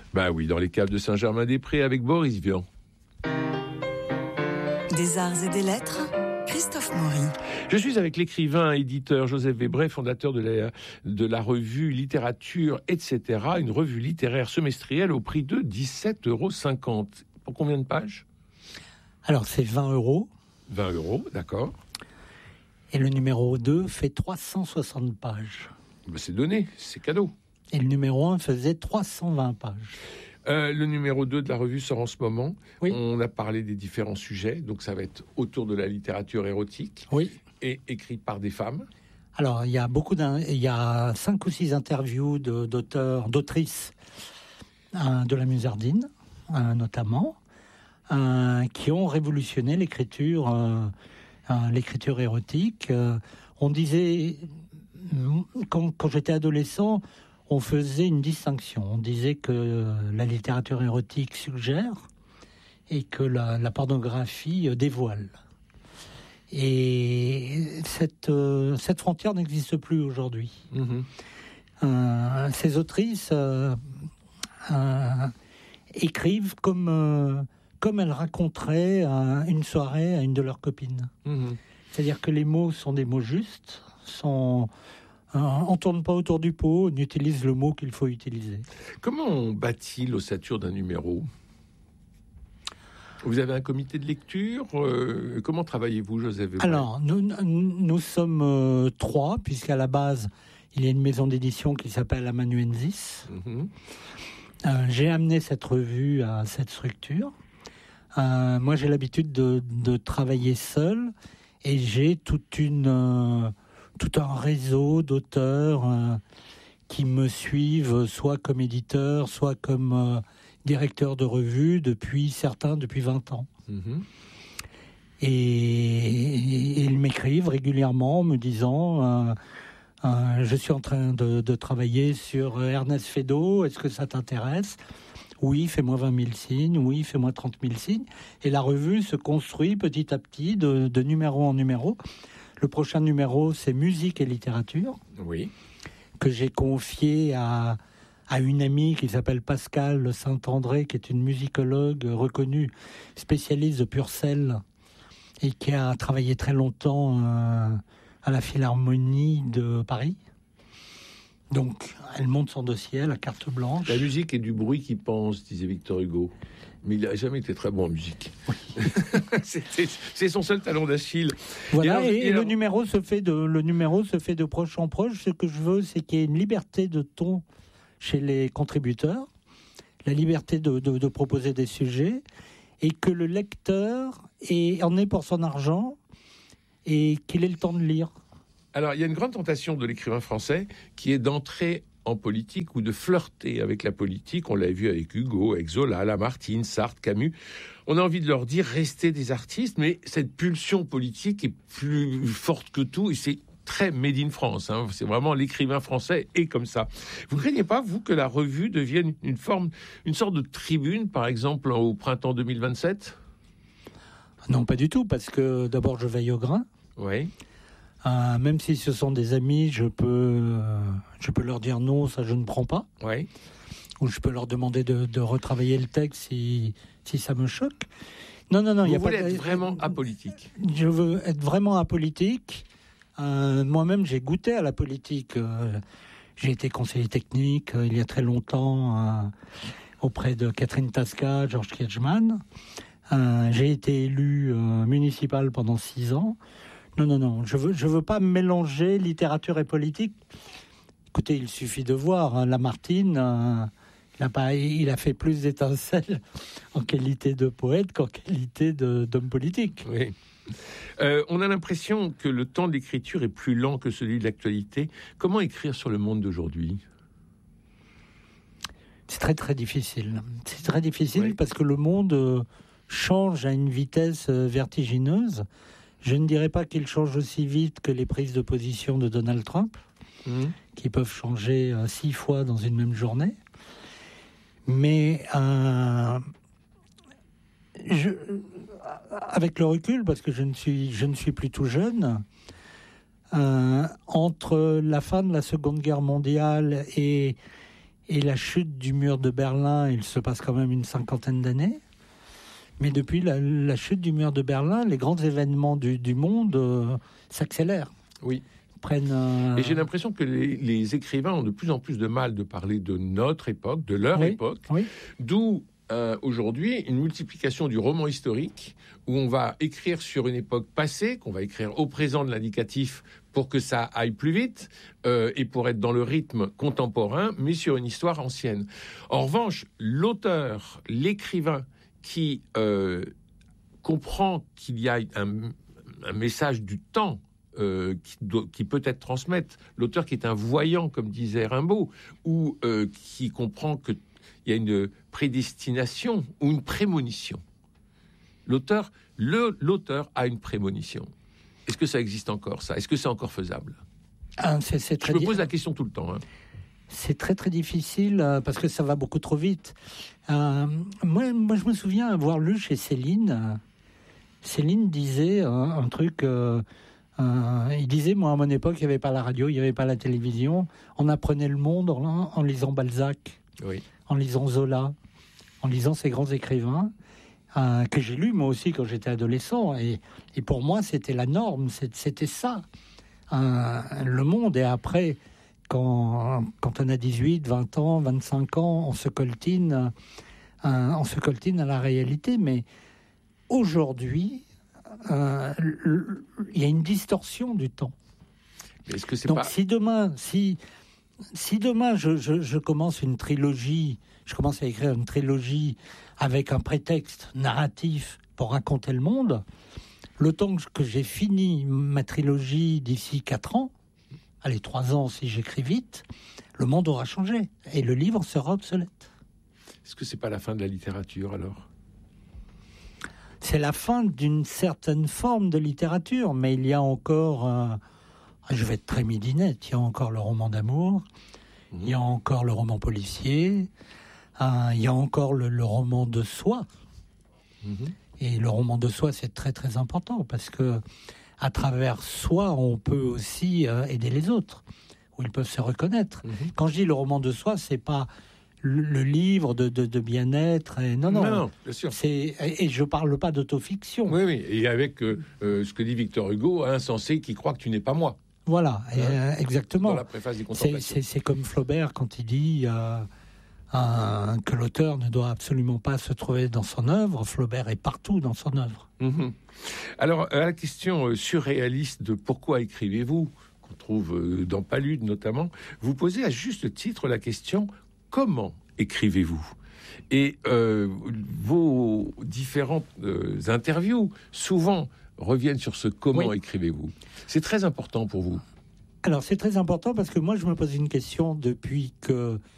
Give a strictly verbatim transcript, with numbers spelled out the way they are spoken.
Bah oui, dans les caves de Saint-Germain-des-Prés avec Boris Vian. Des arts et des lettres, Christophe Maury. Je suis avec l'écrivain, éditeur Joseph Webray, fondateur de la, de la revue Littérature, et cetera, une revue littéraire semestrielle au prix de dix-sept euros cinquante. Pour combien de pages ? Alors, c'est vingt euros. vingt euros, d'accord. Et le numéro deux fait trois cent soixante pages. Ben c'est donné, c'est cadeau. Et le numéro un faisait trois cent vingt pages. Euh, le numéro deux de la revue sort en ce moment. Oui. On a parlé des différents sujets, donc ça va être autour de la littérature érotique. Oui. Et écrit par des femmes. Alors, il y a beaucoup d'un, il y a cinq ou six interviews de, d'auteurs, d'autrices euh, de la Musardine, euh, notamment, euh, qui ont révolutionné l'écriture, euh, euh, l'écriture érotique. Euh, on disait, quand, quand j'étais adolescent, on faisait une distinction. On disait que la littérature érotique suggère et que la, la pornographie dévoile. Et cette, euh, cette frontière n'existe plus aujourd'hui. Mmh. Euh, ces autrices euh, euh, écrivent comme, euh, comme elles raconteraient euh, une soirée à une de leurs copines. Mmh. C'est-à-dire que les mots sont des mots justes, sont... on ne tourne pas autour du pot, on utilise le mot qu'il faut utiliser. Comment on bâtit l'ossature d'un numéro ? Vous avez un comité de lecture. euh, Comment travaillez-vous, Joseph Webray ? Alors, nous, nous sommes euh, trois, puisqu'à la base, il y a une maison d'édition qui s'appelle Amanuensis. Mm-hmm. Euh, j'ai amené cette revue à cette structure. Euh, moi, j'ai l'habitude de, de travailler seul, et j'ai toute une... Euh, tout un réseau d'auteurs euh, qui me suivent, soit comme éditeur, soit comme euh, directeur de revue, depuis certains depuis vingt ans. Mmh. Et, et ils m'écrivent régulièrement, me disant euh, euh, je suis en train de, de travailler sur Ernest Feydeau, est-ce que ça t'intéresse ? Oui, fais-moi vingt mille signes, oui, fais-moi trente mille signes. Et la revue se construit petit à petit, de, de numéro en numéro. Le prochain numéro, c'est Musique et littérature, oui, que j'ai confié à, à une amie qui s'appelle Pascale Saint-André, qui est une musicologue reconnue, spécialiste de Purcell, et qui a travaillé très longtemps euh, à la Philharmonie de Paris. Donc, elle monte son dossier, la carte blanche. La musique est du bruit qui pense, disait Victor Hugo. Mais il n'a jamais été très bon en musique. Oui. c'est, c'est, c'est son seul talon d'Achille. Voilà, et, alors, et, et alors... le numéro se fait de le numéro se fait de proche en proche. Ce que je veux, c'est qu'il y ait une liberté de ton chez les contributeurs, la liberté de, de, de proposer des sujets, et que le lecteur ait, en ait pour son argent et qu'il ait le temps de lire. Alors, il y a une grande tentation de l'écrivain français qui est d'entrer en politique ou de flirter avec la politique. On l'a vu avec Hugo, avec Zola, Lamartine, Sartre, Camus. On a envie de leur dire restez des artistes, mais cette pulsion politique est plus forte que tout et c'est très made in France. Hein. C'est vraiment l'écrivain français est comme ça. Vous ne craignez pas, vous, que la revue devienne une forme, une sorte de tribune, par exemple, au printemps deux mille vingt-sept ? Non, pas du tout, parce que d'abord, je veille au grain. Oui. Euh, même si ce sont des amis, je peux, euh, je peux leur dire non, ça je ne prends pas. Oui. Ou je peux leur demander de, de retravailler le texte si, si ça me choque. Non, non, non. Vous y a voulez pas, être vraiment apolitique ? Je veux être vraiment apolitique. Euh, moi-même, j'ai goûté à la politique. Euh, j'ai été conseiller technique euh, il y a très longtemps euh, auprès de Catherine Tasca, Georges Kiechman. Euh, j'ai été élu euh, municipal pendant six ans. Non, non, non, je veux, je veux pas mélanger littérature et politique. Écoutez, il suffit de voir, hein, Lamartine, euh, il, a pas, il a fait plus d'étincelles en qualité de poète qu'en qualité de, d'homme politique. Oui. Euh, on a l'impression que le temps d'écriture est plus lent que celui de l'actualité. Comment écrire sur le monde d'aujourd'hui ? C'est très, très difficile. C'est très difficile oui. parce que le monde change à une vitesse vertigineuse. Je ne dirais pas qu'il change aussi vite que les prises de position de Donald Trump, mmh. qui peuvent changer euh, six fois dans une même journée. Mais euh, je, avec le recul, parce que je ne suis, je ne suis plus tout jeune, euh, entre la fin de la Seconde Guerre mondiale et, Et la chute du mur de Berlin, il se passe quand même une cinquantaine d'années. Mais depuis la, la chute du mur de Berlin, les grands événements du, du monde euh, s'accélèrent. Oui. Prennent, euh... Et j'ai l'impression que les, les écrivains ont de plus en plus de mal de parler de notre époque, de leur oui. époque, Oui. D'où euh, aujourd'hui une multiplication du roman historique où on va écrire sur une époque passée, qu'on va écrire au présent de l'indicatif pour que ça aille plus vite euh, et pour être dans le rythme contemporain, mais sur une histoire ancienne. En revanche, l'auteur, l'écrivain qui euh, comprend qu'il y a un, un message du temps euh, qui, do, qui peut être transmettre, l'auteur qui est un voyant, comme disait Rimbaud, ou euh, qui comprend qu'il y a une prédestination ou une prémonition. L'auteur, le, l'auteur a une prémonition. Est-ce que ça existe encore, ça ? Est-ce que c'est encore faisable ? ah, c'est, c'est très Je me di- pose la question tout le temps. Hein. C'est très très difficile euh, parce que ça va beaucoup trop vite. Euh, moi, moi, je me souviens avoir lu chez Céline. Euh, Céline disait euh, un truc. Euh, euh, il disait, moi, à mon époque, il n'y avait pas la radio, il n'y avait pas la télévision. On apprenait le monde en, en lisant Balzac, oui. en lisant Zola, en lisant ces grands écrivains. Euh, que j'ai lu moi aussi quand j'étais adolescent, et, et pour moi c'était la norme, c'était ça, euh, le monde. Et après, quand, quand on a dix-huit, vingt ans, vingt-cinq ans, on se coltine, euh, on se coltine à la réalité. Mais aujourd'hui, euh, il y a une distorsion du temps. Est-ce que c'est Donc pas... si demain, si, si demain je, je, je commence une trilogie, je commence à écrire une trilogie avec un prétexte narratif pour raconter le monde, le temps que j'ai fini ma trilogie d'ici quatre ans, allez, trois ans si j'écris vite, le monde aura changé et le livre sera obsolète. Est-ce que c'est pas la fin de la littérature, alors ? C'est la fin d'une certaine forme de littérature, mais il y a encore, euh, je vais être très midinette, il y a encore le roman d'amour, mmh. il y a encore le roman policier, euh, il y a encore le, le roman de soi. Mmh. Et le roman de soi, c'est très très important parce que à travers soi, on peut aussi euh, aider les autres, où ils peuvent se reconnaître. Mmh. Quand je dis le roman de soi, c'est pas le, le livre de, de, de bien-être. Et non, non, non, non, bien sûr. C'est, et, et je parle pas d'autofiction. Oui, oui. Et avec euh, euh, ce que dit Victor Hugo, insensé qui croit que tu n'es pas moi. Voilà, hein, et, euh, exactement. Dans la préface des Contemplations. C'est, c'est, c'est comme Flaubert quand il dit euh, euh, que l'auteur ne doit absolument pas se trouver dans son œuvre. Flaubert est partout dans son œuvre. Mmh. Alors, à la question euh, surréaliste de pourquoi écrivez-vous, qu'on trouve euh, dans Palude notamment, vous posez à juste titre la question comment écrivez-vous ? Et euh, vos différentes euh, interviews souvent reviennent sur ce comment oui. écrivez-vous. C'est très important pour vous. Alors c'est très important parce que moi je me pose une question depuis que